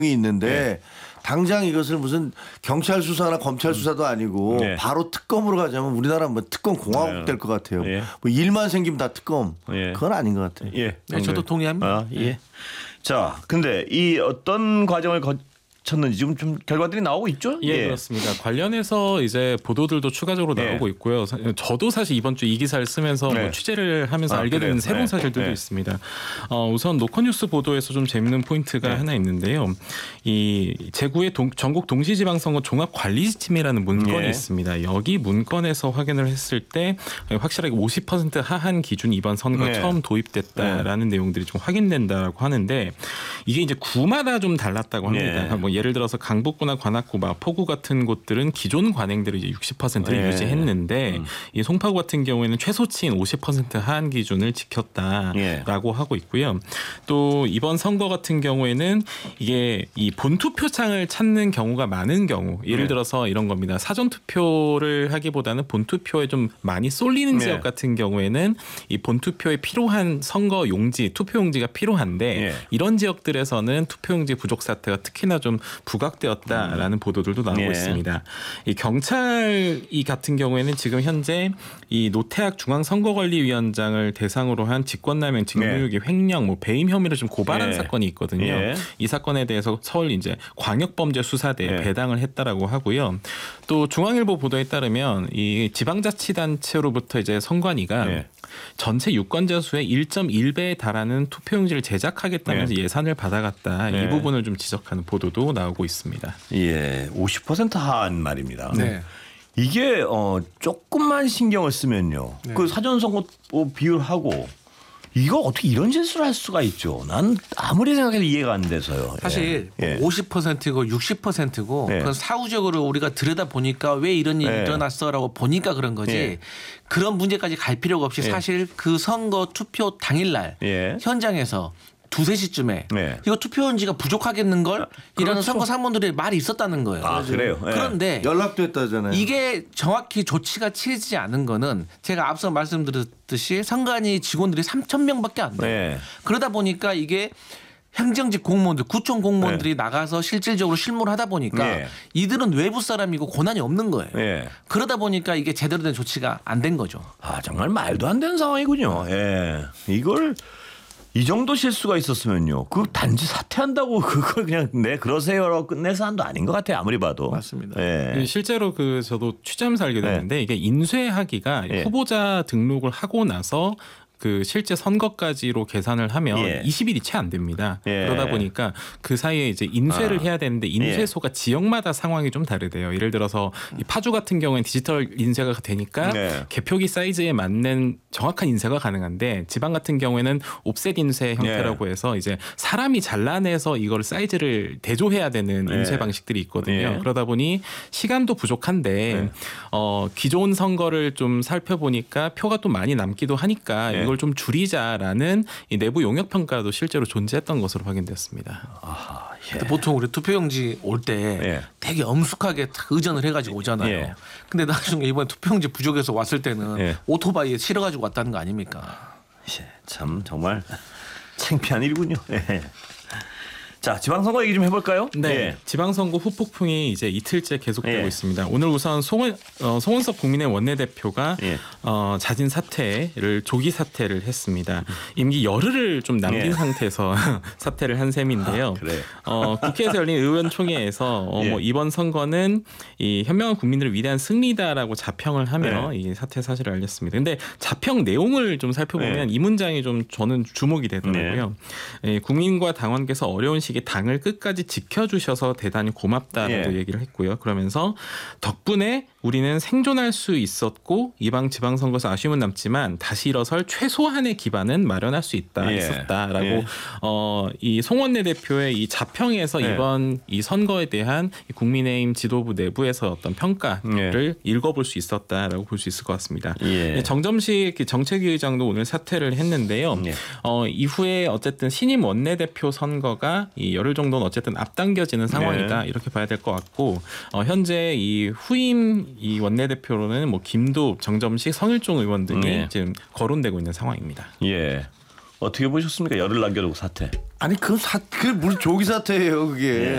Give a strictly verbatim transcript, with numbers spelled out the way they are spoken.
있는데 네. 당장 이것을 무슨 경찰 수사나 검찰 수사도 아니고 네. 바로 특검으로 가자면 우리나라 뭐 특검 공화국 네. 될 것 같아요. 예. 뭐 일만 생기면 다 특검. 예. 그건 아닌 것 같아요. 예, 네, 저도 동의합니다. 아, 예. 자, 근데 이 어떤 과정을 거쳤는지 지금 좀 결과들이 나오고 있죠? 예, 그렇습니다. 관련해서 이제 보도들도 추가적으로 네. 나오고 있고요. 사- 저도 사실 이번 주 이 기사를 쓰면서 네. 뭐 취재를 하면서 아, 알게 그래요? 된 새로운 네. 사실들도 네. 있습니다. 어, 우선 노컷뉴스 보도에서 좀 재밌는 포인트가 네. 하나 있는데요. 이 제구의 동, 전국 동시지방선거 종합관리팀이라는 문건이 예. 있습니다. 여기 문건에서 확인을 했을 때 확실하게 오십 퍼센트 하한 기준이 이번 선거 네. 처음 도입됐다라는 내용들이 좀 확인된다고 하는데 이게 이제 구마다 좀 달랐다고 합니다. 네. 뭐 예를 들어서 강북구나 관악구, 마포구 같은 곳들은 기존 관행대로 이제 육십 퍼센트를 네. 유지했는데 음. 이 송파구 같은 경우에는 최소치인 오십 퍼센트 하한 기준을 지켰다라고 예. 하고 있고요. 또 이번 선거 같은 경우에는 이게 이 본투표창을 찾는 경우가 많은 경우, 예를 네. 들어서 이런 겁니다. 사전 투표를 하기보다는 본투표에 좀 많이 쏠리는 네. 지역 같은 경우에는 이 본투표에 필요한 선거 용지, 투표 용지가 필요한데 예. 이런 지역들에서는 투표용지 부족 사태가 특히나 좀 부각되었다라는 보도들도 나오고 예. 있습니다. 이 경찰이 같은 경우에는 지금 현재 이 노태학 중앙선거관리위원장을 대상으로 한 직권남용, 직무유기, 횡령, 뭐 배임 혐의를 좀 고발한 예. 사건이 있거든요. 예. 이 사건에 대해서 서울 이제 광역범죄수사대에 예. 배당을 했다라고 하고요. 또 중앙일보 보도에 따르면 이 지방자치단체로부터 이제 선관위가 예. 전체 유권자 수의 일 점 일 배에 달하는 투표용지를 제작하겠다면서 예. 예산을 받아갔다. 예. 이 부분을 좀 지적하는 보도도 나오고 있습니다. 예, 오십 퍼센트 하한 말입니다. 네. 이게 어 조금만 신경을 쓰면요. 네. 그 사전 선거 비율하고 이거 어떻게 이런 짓을 할 수가 있죠? 난 아무리 생각해도 이해가 안 돼서요. 사실 예. 오십 퍼센트고 육십 퍼센트고 예. 그건 사후적으로 우리가 들여다 보니까 왜 이런 일이 예. 일어났어라고 보니까 그런 거지 예. 그런 문제까지 갈 필요가 없이 예. 사실 그 선거 투표 당일날 예. 현장에서 두세 시쯤에 네. 이거 투표용지가 부족하겠는 걸 이라는 그렇죠. 선거 상무들의 말이 있었다는 거예요. 아, 그래요? 예. 그런데 연락도 했다잖아요. 이게 정확히 조치가 취해지지 않은 거는 제가 앞서 말씀드렸듯이 선관위 직원들이 삼천 명밖에 안 돼요. 네. 그러다 보니까 이게 행정직 공무원들, 구청 공무원들이 나가서 실질적으로 실무를 하다 보니까 네. 이들은 외부 사람이고 권한이 없는 거예요. 예. 그러다 보니까 이게 제대로 된 조치가 안 된 거죠. 아, 정말 말도 안 되는 상황이군요. 예. 이걸 이 정도 실수가 있었으면요. 그 단지 사퇴한다고 그걸 그냥 네 그러세요라고 끝낼 사안도 아닌 것 같아요. 아무리 봐도. 맞습니다. 예. 실제로 그 저도 취재하면서 알게 됐는데 이게 인쇄하기가 예. 후보자 등록을 하고 나서 그 실제 선거까지로 계산을 하면 예. 이십 일이 채 안 됩니다. 예. 그러다 보니까 그 사이에 이제 인쇄를 아. 해야 되는데 인쇄소가 지역마다 상황이 좀 다르대요. 예를 들어서 이 파주 같은 경우에는 디지털 인쇄가 되니까 네. 개표기 사이즈에 맞는 정확한 인쇄가 가능한데 지방 같은 경우에는 옵셋 인쇄 형태라고 해서 이제 사람이 잘라내서 이걸 사이즈를 대조해야 되는 네. 인쇄 방식들이 있거든요. 예. 그러다 보니 시간도 부족한데 네. 어, 기존 선거를 좀 살펴보니까 표가 또 많이 남기도 하니까 네. 이걸 좀 줄이자라는 이 내부 용역 평가도 실제로 존재했던 것으로 확인됐습니다. 아하, 예. 근데 보통 우리 투표용지 올 때 예. 되게 엄숙하게 탁 의전을 해가지고 오잖아요. 예. 근데 나중에 이번에 투표용지 부족해서 왔을 때는 예. 오토바이에 실어가지고 왔다는 거 아닙니까? 예, 참 정말 창피한 일이군요. 예. 자, 지방선거 얘기 좀 해볼까요? 네, 예. 지방선거 후폭풍이 이제 이틀째 계속되고 예. 있습니다. 오늘 우선 송원, 어, 송원석 국민의 원내대표가 예. 어, 자진 사퇴를 조기 사퇴를 했습니다. 임기 열흘을 좀 남긴 예. 상태에서 사퇴를 한 셈인데요. 아, 그래. 어, 국회에서 열린 의원총회에서 어, 예. 뭐 이번 선거는 이 현명한 국민들을 위대한 승리다라고 자평을 하며 네. 이 사퇴 사실을 알렸습니다. 근데 자평 내용을 좀 살펴보면 네. 이 문장이 좀 저는 주목이 되더라고요. 예, 국민과 당원께서 어려운 시기에 당을 끝까지 지켜주셔서 대단히 고맙다라고 예. 얘기를 했고요. 그러면서 덕분에 우리는 생존할 수 있었고 이방 지방선거에서 아쉬움은 남지만 다시 일어설 최소한의 기반은 마련할 수 있다 예. 있었다라고 예. 어, 이 송원내 대표의 이 자평에서 예. 이번 이 선거에 대한 이 국민의힘 지도부 내부에서 어떤 평가를 읽어볼 수 있었다라고 볼 수 있을 것 같습니다. 예. 정점식 정책위 의장도 오늘 사퇴를 했는데요. 예. 어, 이후에 어쨌든 신임 원내대표 선거가 이 열흘 정도는 어쨌든 앞당겨지는 상황이다 네. 이렇게 봐야 될 것 같고 어, 현재 이 후임 이 원내대표로는 뭐 김도 정점식 성일종 의원 등이 네. 지금 거론되고 있는 상황입니다. 예. 어떻게 보셨습니까? 열을 남겨두고 사퇴. 아니 그건 사, 그게 무슨 조기 사태예요 그게.